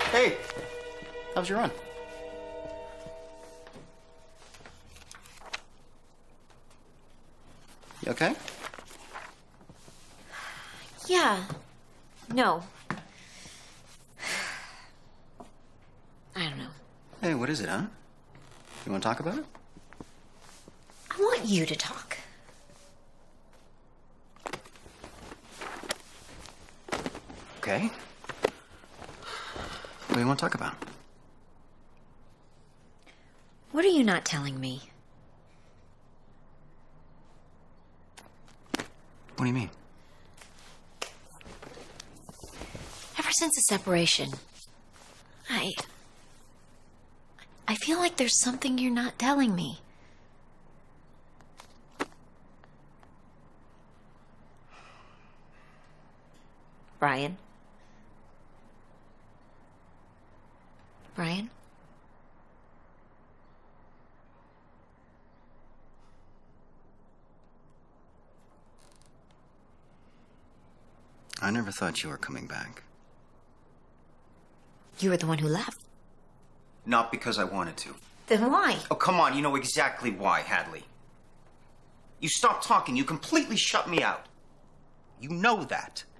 Hey, how was your run? You okay? Yeah. No. I don't know. Hey, what is it, huh? You want to talk about it? I want you to talk. Okay. What do you want to talk about? What are you not telling me? What do you mean? Ever since the separation, I feel like there's something you're not telling me. Brian? Brian? I never thought you were coming back. You were the one who left. Not because I wanted to. Then why? Oh, come on, you know exactly why, Hadley. You stopped talking. You completely shut me out. You know that.